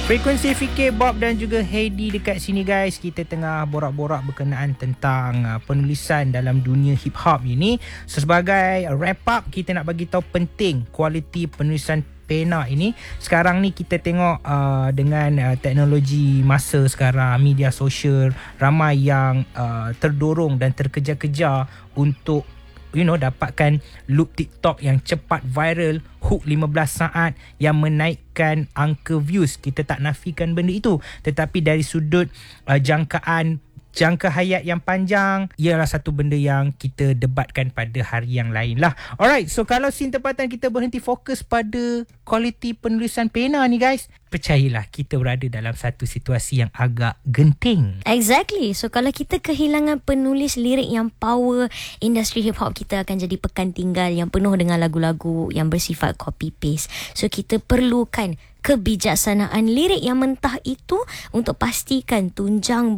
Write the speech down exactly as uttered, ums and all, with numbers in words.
Frekuensi Fikir Bob dan juga Heidi dekat sini guys. Kita tengah borak-borak berkenaan tentang uh, penulisan dalam dunia hip hop ini. So sebagai wrap up, kita nak bagi tahu penting kualiti penulisan pena ini. Sekarang ni kita tengok uh, dengan uh, teknologi masa sekarang, media sosial, ramai yang uh, terdorong dan terkejar-kejar untuk you know dapatkan loop TikTok yang cepat viral, hook lima belas saat yang menaikkan angka views. Kita tak nafikan benda itu, tetapi dari sudut uh, jangkaan jangka hayat yang panjang ialah satu benda yang kita debatkan pada hari yang lain lah. Alright, so kalau scene tempatan kita berhenti fokus pada kualiti penulisan pena ni guys, percayalah kita berada dalam satu situasi yang agak genting. Exactly. So kalau kita kehilangan penulis lirik yang power, industri hip hop kita akan jadi pekan tinggal yang penuh dengan lagu-lagu yang bersifat copy paste. So kita perlukan kebijaksanaan lirik yang mentah itu untuk pastikan tunjang